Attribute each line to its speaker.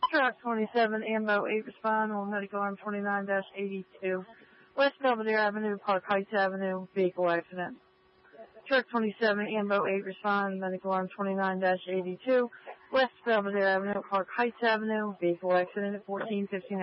Speaker 1: Truck 27, Ambo 8, respond on medical arm 29-82. West Belvedere Avenue, Park Heights Avenue, vehicle accident. Truck 27, Ambo 8, respond, medical arm 29-82. West Belvedere Avenue, Park Heights Avenue, vehicle accident at 1459.